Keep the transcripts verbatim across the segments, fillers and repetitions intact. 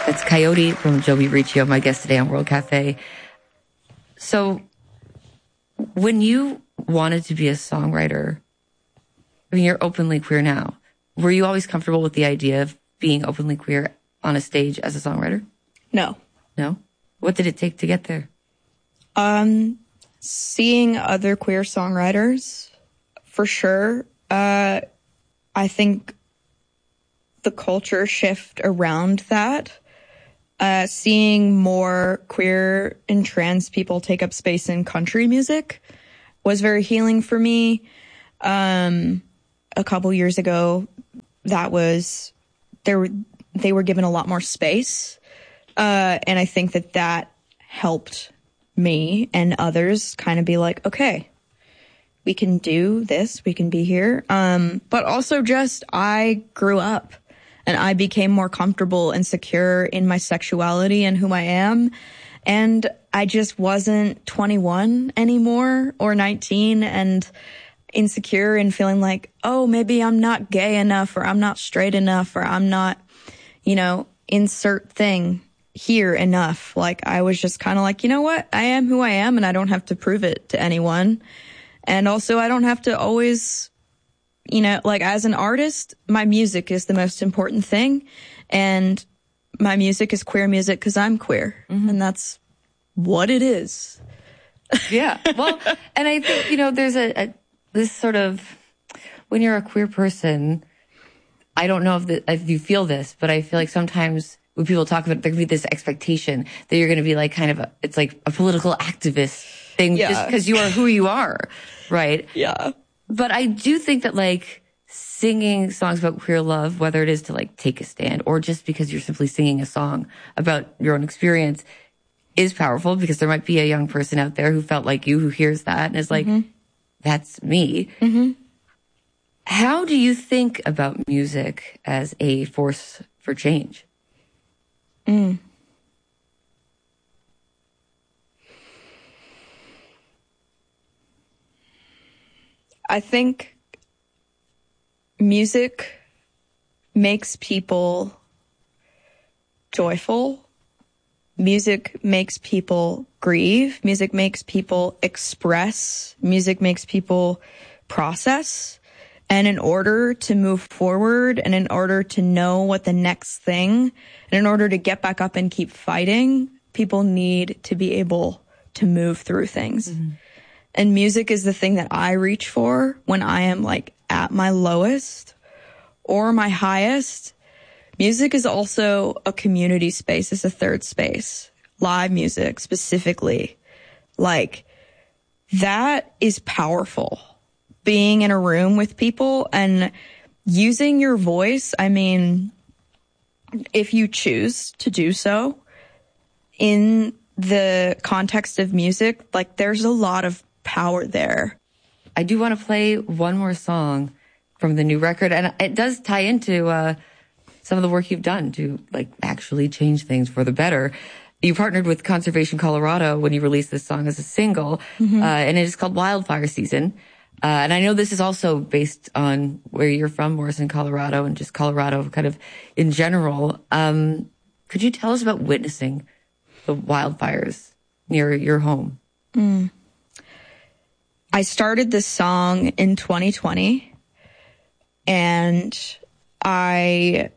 That's Coyote from Joey Riccio, my guest today on World Cafe. So when you wanted to be a songwriter, I mean, you're openly queer now. Were you always comfortable with the idea of being openly queer on a stage as a songwriter? No. No? What did it take to get there? Um, seeing other queer songwriters, for sure. Uh, I think the culture shift around that. Uh, seeing more queer and trans people take up space in country music was very healing for me. Um, a couple years ago, that was, there were, they were given a lot more space. Uh, and I think that that helped me and others kind of be like, okay, we can do this, we can be here. Um, but also just, I grew up and I became more comfortable and secure in my sexuality and who I am. And I just wasn't twenty-one anymore or nineteen and insecure and feeling like, oh, maybe I'm not gay enough or I'm not straight enough or I'm not, you know, insert thing here enough. Like I was just kind of like, you know what? I am who I am and I don't have to prove it to anyone. And also I don't have to always, you know, like as an artist, my music is the most important thing. And my music is queer music because I'm queer. Mm-hmm. And that's what it is. Yeah. Well, and I think, you know, there's a, a this sort of, when you're a queer person, I don't know if, the, if you feel this, but I feel like sometimes when people talk about it, there can be this expectation that you're going to be like kind of a, it's like a political activist thing yeah. just because you are who you are. Right. Yeah. But I do think that like singing songs about queer love, whether it is to like take a stand or just because you're simply singing a song about your own experience, is powerful because there might be a young person out there who felt like you, who hears that and is like, mm-hmm. that's me. Mm-hmm. How do you think about music as a force for change? Mm. I think music makes people joyful. Music makes people grieve. Music makes people express. Music makes people process. And in order to move forward and in order to know what the next thing, and in order to get back up and keep fighting, people need to be able to move through things. Mm-hmm. And music is the thing that I reach for when I am like at my lowest or my highest. Music is also a community space. It's a third space. Live music specifically. Like that is powerful. Being in a room with people and using your voice. I mean, if you choose to do so in the context of music, like there's a lot of power there. I do want to play one more song from the new record, and it does tie into uh some of the work you've done to like actually change things for the better. You partnered with Conservation Colorado when you released this song as a single, mm-hmm. uh, and it is called Wildfire Season. Uh, and I know this is also based on where you're from, Morrison, Colorado, and just Colorado kind of in general. Um, could you tell us about witnessing the wildfires near your home? Mm. I started this song in twenty twenty, and I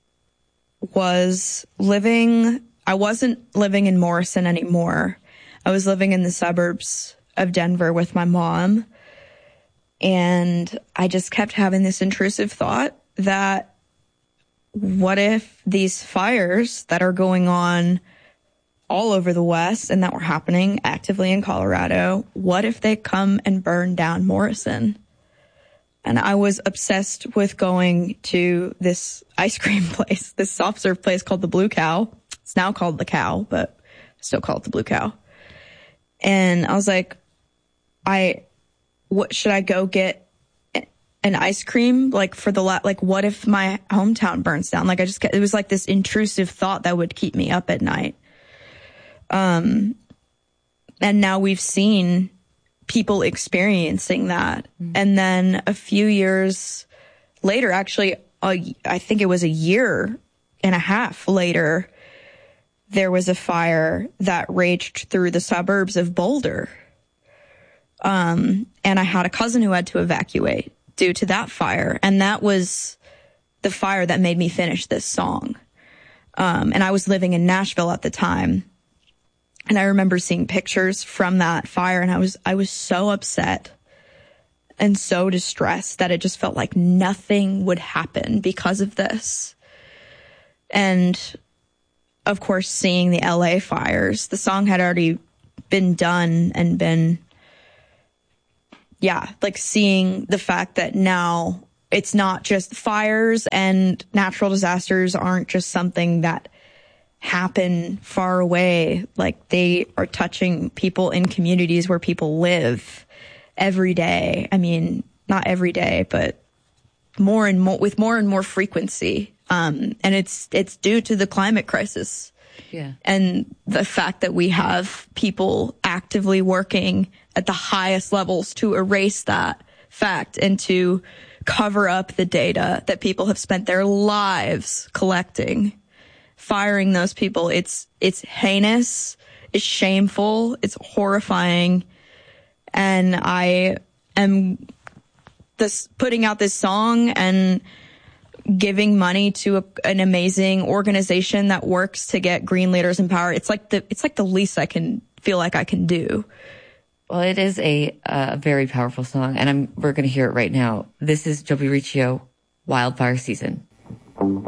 was living, I wasn't living in Morrison anymore. I was living in the suburbs of Denver with my mom. And I just kept having this intrusive thought that what if these fires that are going on all over the West and that were happening actively in Colorado, what if they come and burn down Morrison? And I was obsessed with going to this ice cream place, this soft serve place called the Blue Cow. It's now called the Cow, but I still call it the Blue Cow. And I was like, I, what should I go get an ice cream? Like for the, la- like what if my hometown burns down? Like I just, it was like this intrusive thought that would keep me up at night. Um, and now we've seen people experiencing that. Mm-hmm. And then a few years later, actually, uh, I think it was a year and a half later, there was a fire that raged through the suburbs of Boulder. Um, and I had a cousin who had to evacuate due to that fire. And that was the fire that made me finish this song. Um, and I was living in Nashville at the time. And I remember seeing pictures from that fire, and I was, I was so upset and so distressed that it just felt like nothing would happen because of this. And of course, seeing the L A fires, the song had already been done and been, yeah, like seeing the fact that now it's not just fires and natural disasters aren't just something that happen far away. Like, they are touching people in communities where people live every day. I mean, not every day, but more and more, with more and more frequency. Um, and it's, it's due to the climate crisis. Yeah. And the fact that we have people actively working at the highest levels to erase that fact and to cover up the data that people have spent their lives collecting. Firing those people, it's, it's heinous, it's shameful, it's horrifying. And I am this putting out this song and giving money to a, an amazing organization that works to get green leaders in power. It's like the, it's like the least I can feel like I can do. Well, it is a, a very powerful song, and I'm, we're going to hear it right now. This is Joby Riccio, Wildfire Season.